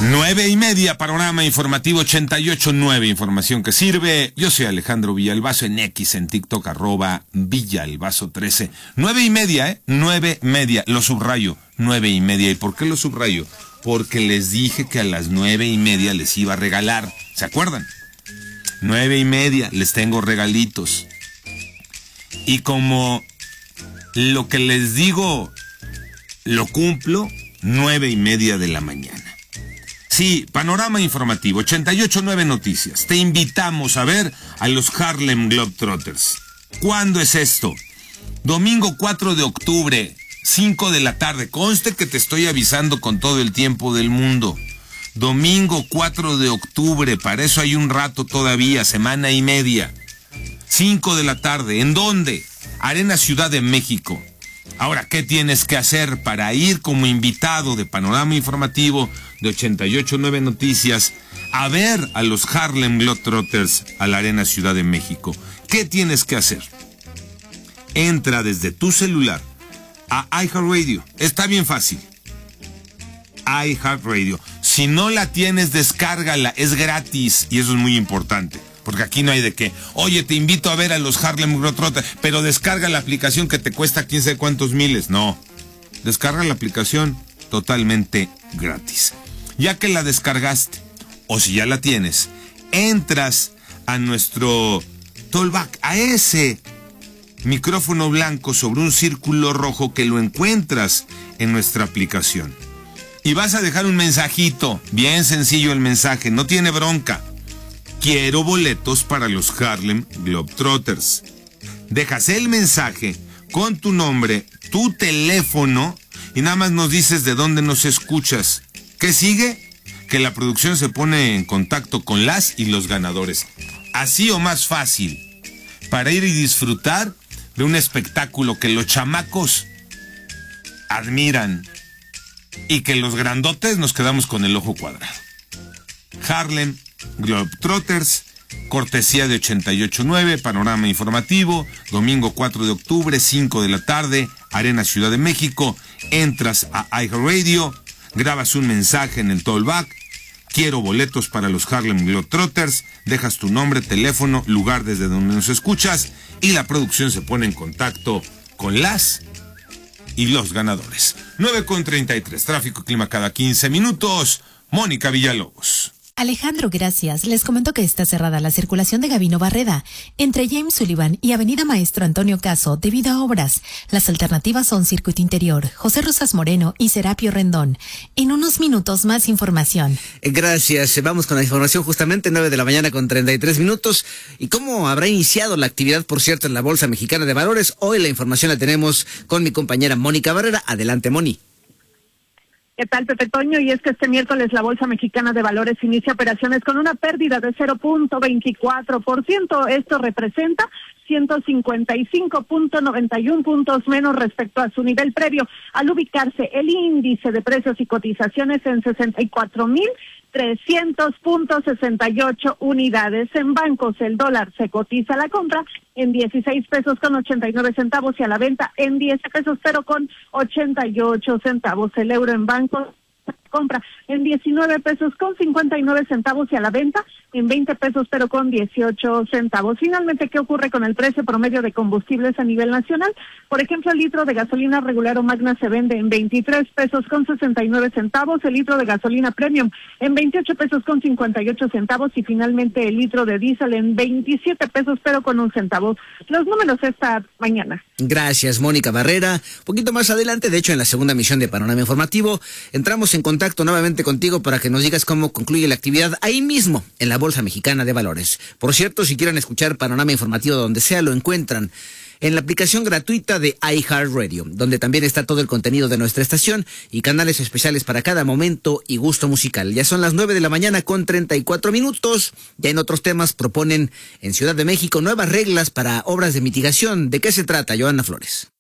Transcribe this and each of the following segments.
9:30, panorama informativo 88.9, información que sirve. Yo soy Alejandro Villalbazo en X, en TikTok, @Villalbazo13. 9:30, 9:30, lo subrayo, 9:30. ¿Y por qué lo subrayo? Porque les dije que a las 9:30 les iba a regalar, ¿se acuerdan? 9:30, les tengo regalitos. Y como lo que les digo lo cumplo, 9:30 de la mañana. Sí, panorama informativo, 88.9 Noticias. Te invitamos a ver a los Harlem Globetrotters. ¿Cuándo es esto? Domingo 4 de octubre, 5 de la tarde. Conste que te estoy avisando con todo el tiempo del mundo. Domingo 4 de octubre, para eso hay un rato todavía, semana y media. 5 de la tarde, ¿en dónde? Arena Ciudad de México. Ahora, ¿qué tienes que hacer para ir como invitado de panorama informativo de 88.9 Noticias a ver a los Harlem Globetrotters a la Arena Ciudad de México? ¿Qué tienes que hacer? Entra desde tu celular a iHeartRadio. Está bien fácil. iHeartRadio. Si no la tienes, descárgala. Es gratis y eso es muy importante. Porque aquí no hay de qué. Oye, te invito a ver a los Harlem Globetrotters, pero descarga la aplicación que te cuesta quién sabe cuántos miles. No. Descarga la aplicación totalmente gratis. Ya que la descargaste, o si ya la tienes, entras a nuestro Talkback, a ese micrófono blanco sobre un círculo rojo que lo encuentras en nuestra aplicación. Y vas a dejar un mensajito, bien sencillo el mensaje, no tiene bronca. Quiero boletos para los Harlem Globetrotters. Dejas el mensaje con tu nombre, tu teléfono y nada más nos dices de dónde nos escuchas. ¿Qué sigue? Que la producción se pone en contacto con las y los ganadores. Así o más fácil, para ir y disfrutar de un espectáculo que los chamacos admiran y que los grandotes nos quedamos con el ojo cuadrado. Harlem Globetrotters, cortesía de 88.9, panorama informativo, domingo 4 de octubre, 5 de la tarde, Arena Ciudad de México. Entras a iHeartRadio, grabas un mensaje en el Talkback, quiero boletos para los Harlem Globetrotters, dejas tu nombre, teléfono, lugar desde donde nos escuchas y la producción se pone en contacto con las y los ganadores. 9:33, tráfico y clima cada 15 minutos. Mónica Villalobos. Alejandro, gracias. Les comento que está cerrada la circulación de Gabino Barreda entre James Sullivan y Avenida Maestro Antonio Caso debido a obras. Las alternativas son Circuito Interior, José Rosas Moreno y Serapio Rendón. En unos minutos más información. Gracias. Vamos con la información justamente 9 de la mañana con 33 minutos. ¿Y cómo habrá iniciado la actividad, por cierto, en la Bolsa Mexicana de Valores? Hoy la información la tenemos con mi compañera Mónica Barrera. Adelante, Moni. ¿Qué tal, Pepe Toño? Y es que este miércoles la Bolsa Mexicana de Valores inicia operaciones con una pérdida de 0.24%. Esto representa 155.91 puntos menos respecto a su nivel previo, al ubicarse el índice de precios y cotizaciones en 64.300.68 unidades. En bancos, el dólar se cotiza a la compra en 16 pesos con 89 centavos y a la venta en 10 pesos pero con 88 centavos. El euro en bancos compra en 19 pesos con 59 centavos y a la venta en 20 pesos pero con 18 centavos. Finalmente, ¿qué ocurre con el precio promedio de combustibles a nivel nacional? Por ejemplo, el litro de gasolina regular o magna se vende en 23 pesos con 69 centavos, el litro de gasolina premium en 28 pesos con 58 centavos y finalmente el litro de diésel en 27 pesos pero con 1 centavo. Los números esta mañana. Gracias, Mónica Barrera. Un poquito más adelante, de hecho en la segunda emisión de Panorama Informativo, entramos en contacto nuevamente contigo para que nos digas cómo concluye la actividad ahí mismo en la Bolsa Mexicana de Valores. Por cierto, si quieren escuchar Panorama Informativo donde sea, lo encuentran en la aplicación gratuita de iHeartRadio, donde también está todo el contenido de nuestra estación y canales especiales para cada momento y gusto musical. Ya son las 9 de la mañana con 34 minutos. Ya en otros temas proponen en Ciudad de México nuevas reglas para obras de mitigación. ¿De qué se trata, Joana Flores?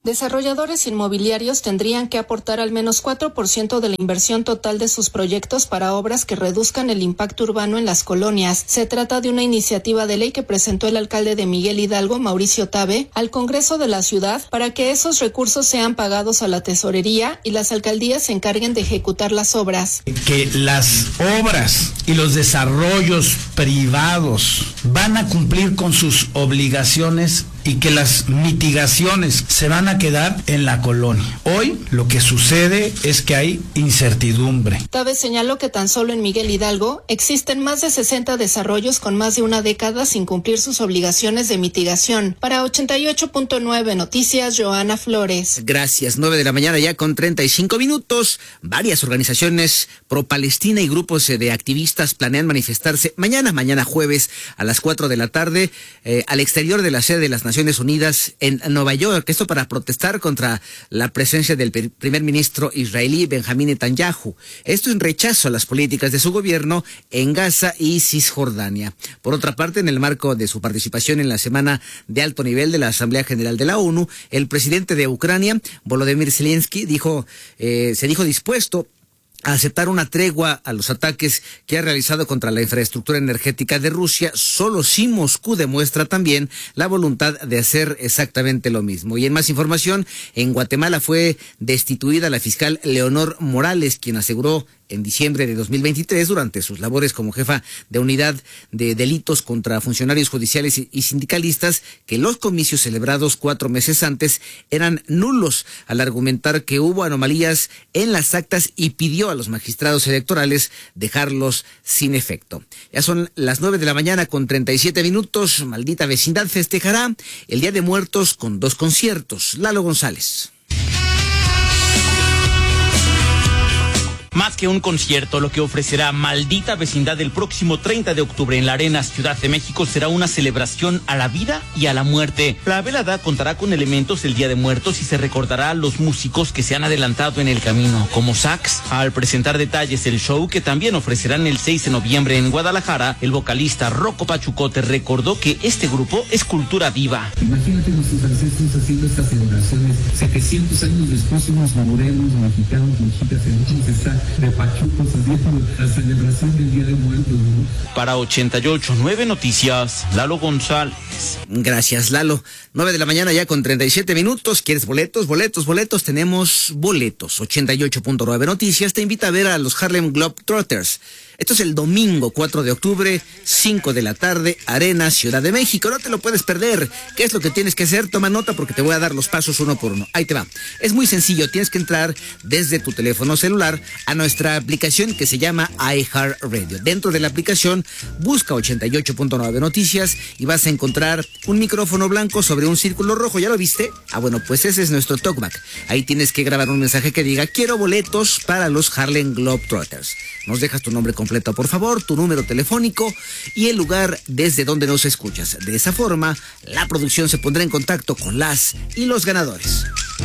Desarrolladores inmobiliarios tendrían que aportar al menos 4% de la inversión total de sus proyectos para obras que reduzcan el impacto urbano en las colonias. Se trata de una iniciativa de ley que presentó el alcalde de Miguel Hidalgo, Mauricio Tabe, al Congreso de la ciudad para que esos recursos sean pagados a la tesorería y las alcaldías se encarguen de ejecutar las obras. Que las obras y los desarrollos privados van a cumplir con sus obligaciones y que las mitigaciones se van a quedar en la colonia. Hoy lo que sucede es que hay incertidumbre. Tabe señaló que tan solo en Miguel Hidalgo existen más de 60 desarrollos con más de una década sin cumplir sus obligaciones de mitigación. Para 88.9 Noticias, Joana Flores. Gracias, 9 de la mañana ya con 35 minutos. Varias organizaciones pro-Palestina y grupos de activistas planean manifestarse mañana jueves a las 4 de la tarde al exterior de la sede de las Naciones Unidas en Nueva York. Esto para protestar contra la presencia del primer ministro israelí Benjamín Netanyahu. Esto en rechazo a las políticas de su gobierno en Gaza y Cisjordania. Por otra parte, en el marco de su participación en la semana de alto nivel de la Asamblea General de la ONU, el presidente de Ucrania, Volodymyr Zelensky, se dijo dispuesto a aceptar una tregua a los ataques que ha realizado contra la infraestructura energética de Rusia, solo si Moscú demuestra también la voluntad de hacer exactamente lo mismo. Y en más información, en Guatemala fue destituida la fiscal Leonor Morales, quien aseguró en diciembre de 2023, durante sus labores como jefa de unidad de delitos contra funcionarios judiciales y sindicalistas, que los comicios celebrados 4 meses antes eran nulos, al argumentar que hubo anomalías en las actas y pidió a los magistrados electorales dejarlos sin efecto. Ya son las 9 de la mañana con 37 minutos. Maldita Vecindad festejará el Día de Muertos con 2 conciertos. Lalo González. Más que un concierto, lo que ofrecerá Maldita Vecindad el próximo 30 de octubre en la Arena Ciudad de México será una celebración a la vida y a la muerte. La velada contará con elementos del Día de Muertos y se recordará a los músicos que se han adelantado en el camino, como Sax. Al presentar detalles del show que también ofrecerán el 6 de noviembre en Guadalajara, el vocalista Rocco Pachucote recordó que este grupo es cultura viva. Imagínate nuestros ancestros haciendo estas celebraciones 700 años después, unos morenos, mexicanos, mexicanas, están de pachucos haciendo la celebración del Día de Muertos, ¿no? Para 88.9 Noticias, Lalo González. Gracias, Lalo. 9 de la mañana ya con 37 minutos. ¿Quieres boletos? Boletos. Tenemos boletos. 88.9 Noticias te invita a ver a los Harlem Globetrotters. Esto es el domingo 4 de octubre, 5 de la tarde, Arena Ciudad de México. No te lo puedes perder. ¿Qué es lo que tienes que hacer? Toma nota porque te voy a dar los pasos uno por uno. Ahí te va. Es muy sencillo. Tienes que entrar desde tu teléfono celular a nuestra aplicación que se llama iHeartRadio. Dentro de la aplicación, busca 88.9 Noticias y vas a encontrar un micrófono blanco sobre un círculo rojo. ¿Ya lo viste? Bueno, pues ese es nuestro talkback. Ahí tienes que grabar un mensaje que diga: quiero boletos para los Harlem Globetrotters. Nos dejas tu nombre completo, por favor, tu número telefónico y el lugar desde donde nos escuchas. De esa forma, la producción se pondrá en contacto con las y los ganadores.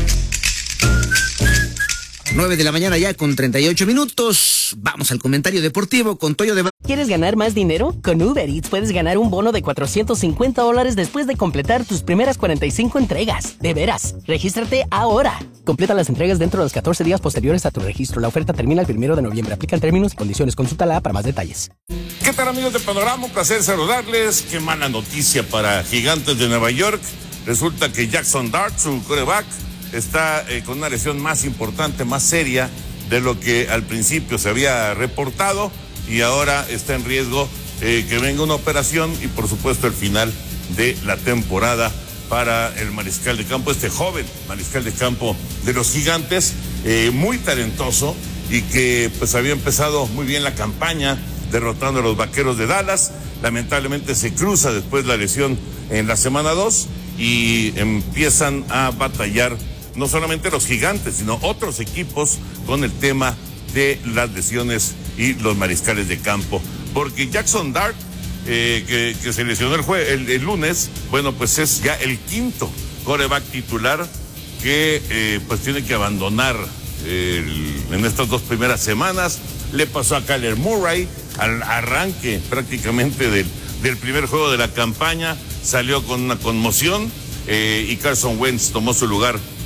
9 de la mañana ya con 38 minutos. Vamos al comentario deportivo con Toyo de... ¿Quieres ganar más dinero? Con Uber Eats puedes ganar un bono de $450 después de completar tus primeras 45 entregas. De veras, regístrate ahora. Completa las entregas dentro de los 14 días posteriores a tu registro. La oferta termina el 1 de noviembre. Aplican términos y condiciones. Consúltala para más detalles. ¿Qué tal, amigos de Panorama? Un placer saludarles. Qué mala noticia para Gigantes de Nueva York. Resulta que Jackson Dart, su quarterback, está con una lesión más importante, más seria de lo que al principio se había reportado, y ahora está en riesgo que venga una operación y por supuesto el final de la temporada para el mariscal de campo, este joven mariscal de campo de los Gigantes, muy talentoso y que pues había empezado muy bien la campaña derrotando a los Vaqueros de Dallas. Lamentablemente se cruza después la lesión en la semana 2 y empiezan a batallar no solamente los Gigantes, sino otros equipos con el tema de las lesiones y los mariscales de campo. Porque Jackson Dart, que se lesionó el lunes, bueno, pues es ya el quinto quarterback titular que pues tiene que abandonar en estas 2 primeras semanas. Le pasó a Kyler Murray al arranque prácticamente del primer juego de la campaña, salió con una conmoción y Carson Wentz tomó su lugar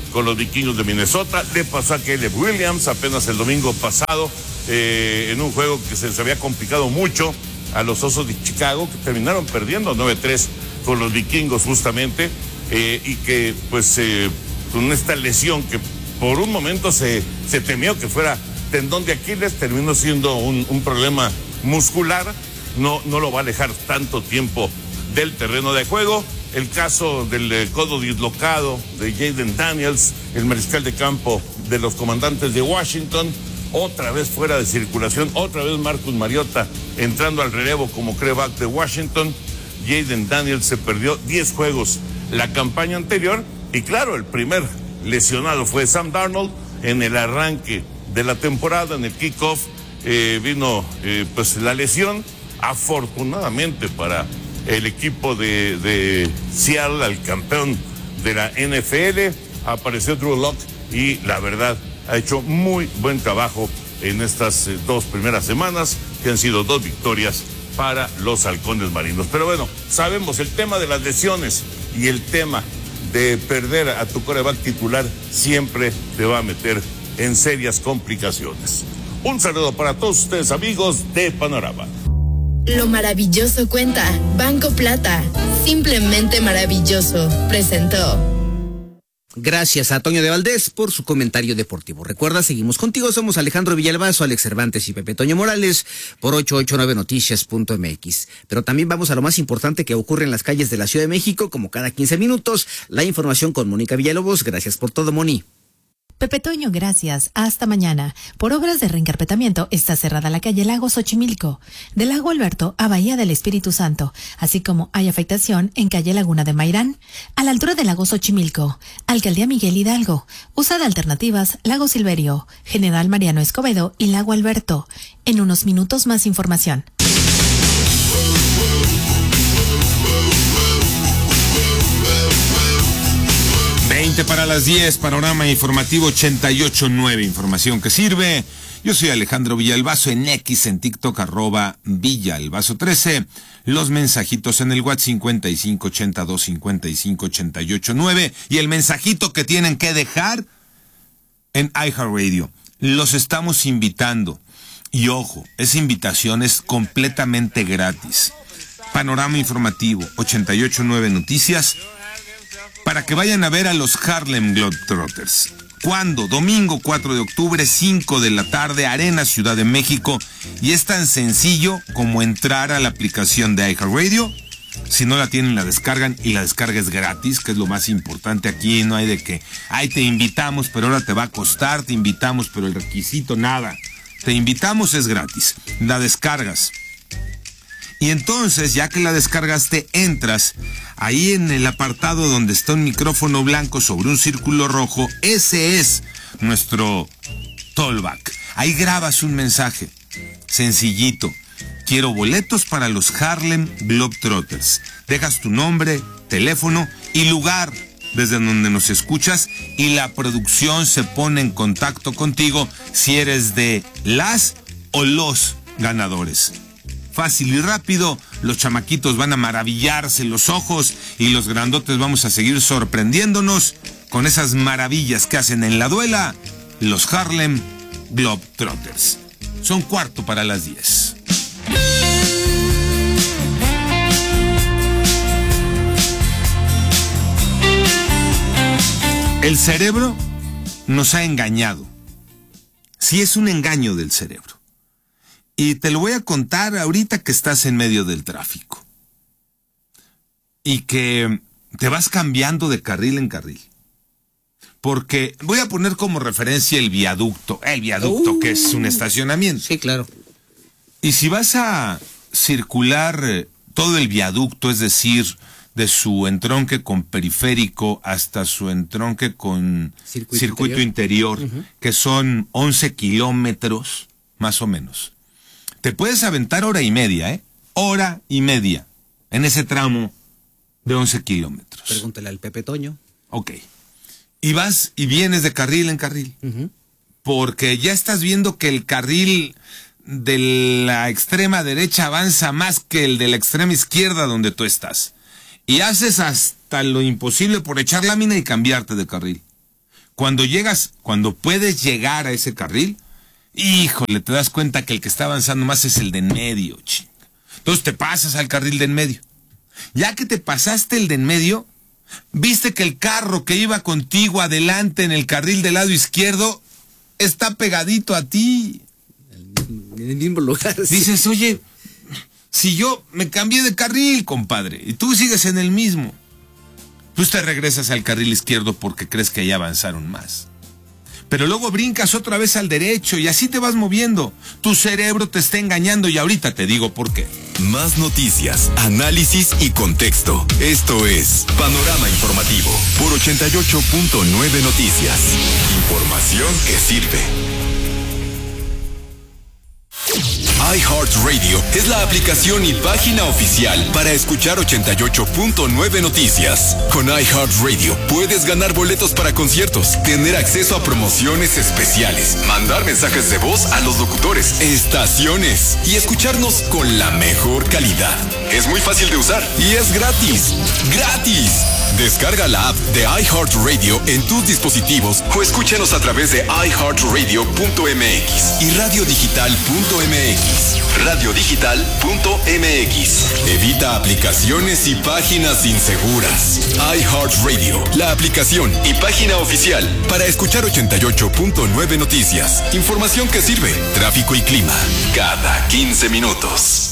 con los Vikingos de Minnesota. Le pasó a Caleb Williams apenas el domingo pasado en un juego que se había complicado mucho a los Osos de Chicago, que terminaron perdiendo 9-3 con los Vikingos justamente, y que pues con esta lesión que por un momento se temió que fuera tendón de Aquiles, terminó siendo un problema muscular, no lo va a alejar tanto tiempo del terreno de juego. El caso del codo dislocado de Jaden Daniels, el mariscal de campo de los Comandantes de Washington, otra vez fuera de circulación, otra vez Marcus Mariota entrando al relevo como quarterback de Washington. Jaden Daniels se perdió 10 juegos la campaña anterior, y claro, el primer lesionado fue Sam Darnold en el arranque de la temporada, en el kickoff vino pues la lesión. Afortunadamente para el equipo de Seattle, al campeón de la NFL, apareció Drew Lock y la verdad ha hecho muy buen trabajo en estas 2 primeras semanas, que han sido 2 victorias para los Halcones Marinos. Pero bueno, sabemos el tema de las lesiones y el tema de perder a tu quarterback titular siempre te va a meter en serias complicaciones. Un saludo para todos ustedes, amigos de Panorama. Lo maravilloso cuenta. Banco Plata. Simplemente maravilloso. Presentó. Gracias a Toño de Valdés por su comentario deportivo. Recuerda, seguimos contigo, somos Alejandro Villalbazo, Alex Cervantes y Pepe Toño Morales por 889noticias.mx. Pero también vamos a lo más importante que ocurre en las calles de la Ciudad de México, como cada 15 minutos, la información con Mónica Villalobos. Gracias por todo, Moni. Pepe Toño, gracias. Hasta mañana. Por obras de reencarpetamiento está cerrada la calle Lago Xochimilco, del Lago Alberto a Bahía del Espíritu Santo, así como hay afectación en calle Laguna de Mairán, a la altura del Lago Xochimilco. Alcaldía Miguel Hidalgo. Usa de alternativas Lago Silverio, General Mariano Escobedo y Lago Alberto. En unos minutos más información. Para las 10, Panorama Informativo 88.9, información que sirve. Yo soy Alejandro Villalbazo, en X, en TikTok, @Villalbazo13. Los mensajitos en el WhatsApp 5582558889. Y el mensajito que tienen que dejar en iHeartRadio. Los estamos invitando. Y ojo, esa invitación es completamente gratis. Panorama Informativo 88.9 Noticias, para que vayan a ver a los Harlem Globetrotters. ¿Cuándo? Domingo 4 de octubre, 5 de la tarde, Arena Ciudad de México. Y es tan sencillo como entrar a la aplicación de iHeartRadio. Si no la tienen, la descargan, y la descarga es gratis, que es lo más importante aquí. No hay de que, ay, te invitamos, pero ahora te va a costar, te invitamos, pero el requisito, nada. Te invitamos, es gratis. La descargas. Y entonces, ya que la descargaste, entras ahí en el apartado donde está un micrófono blanco sobre un círculo rojo. Ese es nuestro tollback. Ahí grabas un mensaje sencillito. Quiero boletos para los Harlem Globetrotters. Dejas tu nombre, teléfono y lugar desde donde nos escuchas, y la producción se pone en contacto contigo si eres de las o los ganadores. Fácil y rápido, los chamaquitos van a maravillarse los ojos y los grandotes vamos a seguir sorprendiéndonos con esas maravillas que hacen en la duela los Harlem Globetrotters. Son 9:45. El cerebro nos ha engañado. Sí, es un engaño del cerebro. Y te lo voy a contar ahorita que estás en medio del tráfico. Y que te vas cambiando de carril en carril. Porque voy a poner como referencia el viaducto. El viaducto, que es un estacionamiento. Sí, claro. Y si vas a circular todo el viaducto, es decir, de su entronque con periférico hasta su entronque con circuito interior, que son 11 kilómetros, más o menos. Te puedes aventar 1:30, ¿eh? 1:30 en ese tramo de 11 kilómetros. Pregúntale al Pepe Toño. Ok. Y vas y vienes de carril en carril. Porque ya estás viendo que el carril de la extrema derecha avanza más que el de la extrema izquierda donde tú estás. Y haces hasta lo imposible por echar lámina y cambiarte de carril. cuando puedes llegar a ese carril, híjole, te das cuenta que el que está avanzando más es el de en medio, chinga. Entonces te pasas al carril de en medio. Ya que te pasaste el de en medio, viste que el carro que iba contigo adelante en el carril del lado izquierdo está pegadito a ti. En el mismo lugar. Dices, oye, si yo me cambié de carril, compadre, y tú sigues en el mismo, tú te regresas al carril izquierdo porque crees que ya avanzaron más. Pero luego brincas otra vez al derecho y así te vas moviendo. Tu cerebro te está engañando y ahorita te digo por qué. Más noticias, análisis y contexto. Esto es Panorama Informativo por 88.9 Noticias. Información que sirve. iHeartRadio es la aplicación y página oficial para escuchar 88.9 Noticias. Con iHeartRadio puedes ganar boletos para conciertos, tener acceso a promociones especiales, mandar mensajes de voz a los locutores, estaciones y escucharnos con la mejor calidad. Es muy fácil de usar y es gratis. ¡Gratis! Descarga la app de iHeartRadio en tus dispositivos o escúchanos a través de iHeartRadio.mx y radiodigital.mx. Radiodigital.mx. Evita aplicaciones y páginas inseguras. iHeartRadio, la aplicación y página oficial para escuchar 88.9 Noticias. Información que sirve. Tráfico y clima cada 15 minutos.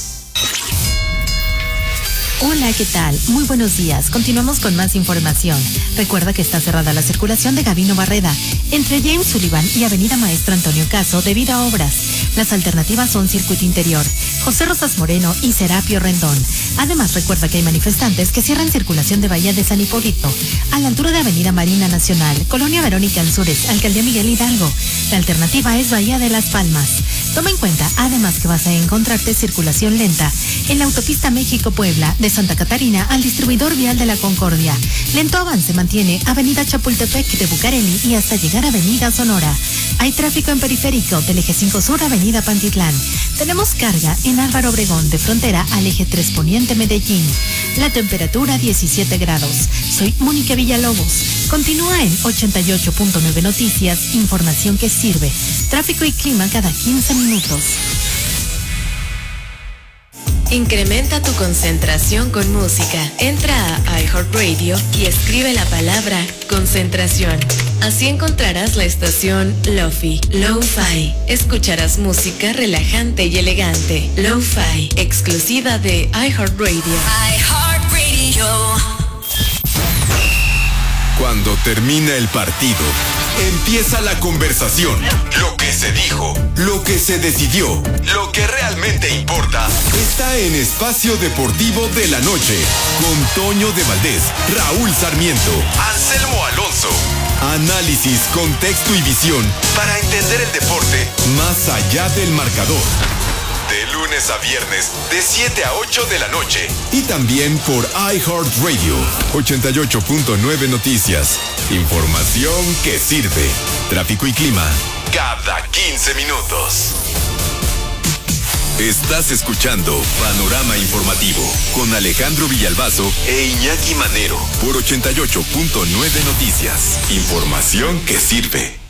Hola, ¿qué tal? Muy buenos días. Continuamos con más información. Recuerda que está cerrada la circulación de Gabino Barreda entre James Sullivan y Avenida Maestro Antonio Caso debido a obras. Las alternativas son Circuito Interior, José Rosas Moreno y Serapio Rendón. Además, recuerda que hay manifestantes que cierran circulación de Bahía de San Hipólito a la altura de Avenida Marina Nacional, Colonia Verónica Ansúrez, Alcaldía Miguel Hidalgo. La alternativa es Bahía de las Palmas. Toma en cuenta, además, que vas a encontrarte circulación lenta en la autopista México-Puebla de Santa Catarina al distribuidor vial de la Concordia. Lento avance mantiene Avenida Chapultepec de Bucareli y hasta llegar a Avenida Sonora. Hay tráfico en periférico del eje 5 Sur, Avenida Pantitlán. Tenemos carga en Álvaro Obregón de frontera al eje 3 Poniente Medellín. La temperatura 17 grados. Soy Mónica Villalobos. Continúa en 88.9 Noticias, información que sirve. Tráfico y clima cada 15 minutos. Incrementa tu concentración con música. Entra a iHeartRadio y escribe la palabra concentración. Así encontrarás la estación Lo-Fi, Lo-Fi. Escucharás música relajante y elegante. Lo-Fi, exclusiva de iHeartRadio. iHeartRadio. Cuando termina el partido, empieza la conversación. Lo que se dijo, lo que se decidió, lo que realmente importa, está en Espacio Deportivo de la Noche, con Toño de Valdés, Raúl Sarmiento, Anselmo Alonso. Análisis, contexto y visión para entender el deporte más allá del marcador. De lunes a viernes, de 7 a 8 de la noche. Y también por iHeartRadio, 88.9 Noticias. Información que sirve. Tráfico y clima cada 15 minutos. Estás escuchando Panorama Informativo con Alejandro Villalbazo e Iñaki Manero por 88.9 Noticias. Información que sirve.